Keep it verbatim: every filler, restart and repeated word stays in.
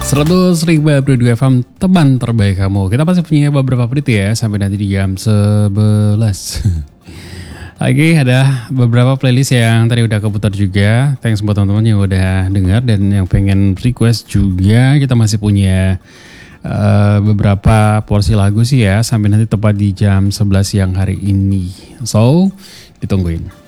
seratus lima puluh dua F M, teman terbaik kamu. Kita pasti punya beberapa menit ya sampai nanti di jam sebelas. Oke, ada beberapa playlist yang tadi udah keputar juga. Thanks buat teman-teman yang udah dengar dan yang pengen request juga. Kita masih punya uh, beberapa porsi lagu sih ya sampai nanti tepat di jam sebelas siang hari ini. So, ditungguin.